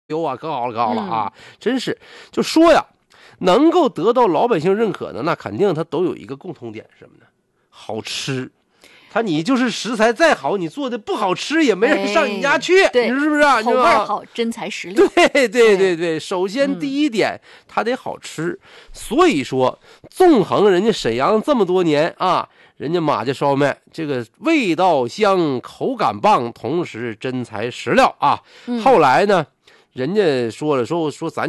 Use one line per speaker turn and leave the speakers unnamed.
油啊，可好了，可好了啊！真是，就说呀，能够得到老百姓认可的，那肯定它都有一个共同点，是什么呢？好吃。你就是食材再好，你做的不好吃，也没人上你家去，你是不是啊？
口味好，真材实料。
对，首先第一点，它得好吃。所以说，纵横人家沈阳这么多年啊，人家马家烧麦这个味道香，口感棒，同时真材实料啊。后来呢，人家说咱